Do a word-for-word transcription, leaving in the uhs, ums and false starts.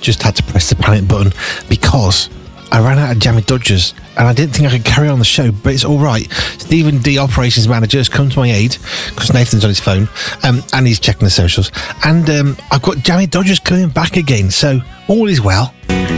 just had to press the panic button because I ran out of Jammy Dodgers and I didn't think I could carry on the show, but it's all right. Stephen D, operations manager, has come to my aid because Nathan's on his phone um, and he's checking the socials. And um, I've got Jammy Dodgers coming back again, so all is well.